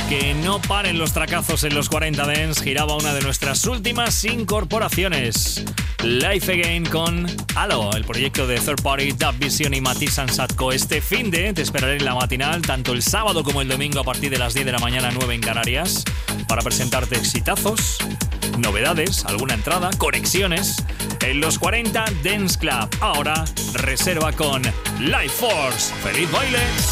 que no paren los tracazos en los 40 Dance, giraba una de nuestras últimas incorporaciones. Life Again con Halo, el proyecto de Third Party, Dub Vision y Matisse Ansatko. Este finde te esperaré en la matinal, tanto el sábado como el domingo a partir de las 10 de la mañana, 9 en Canarias, para presentarte exitazos, novedades, alguna entrada, conexiones en los 40 Dance Club. Ahora reserva con Life Force. ¡Feliz baile!